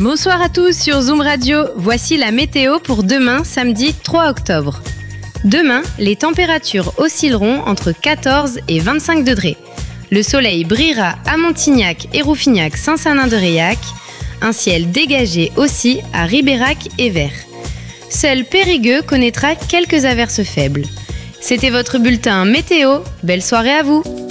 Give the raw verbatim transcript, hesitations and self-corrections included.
Bonsoir à tous sur Zoom Radio. Voici la météo pour demain, samedi trois octobre. Demain, les températures oscilleront entre quatorze et vingt-cinq degrés. Le soleil brillera à Montignac et Rouffignac-Saint-Cernin-de-Réac. Un ciel dégagé aussi à Ribérac et Vert. Seul Périgueux connaîtra quelques averses faibles. C'était votre bulletin météo. Belle soirée à vous!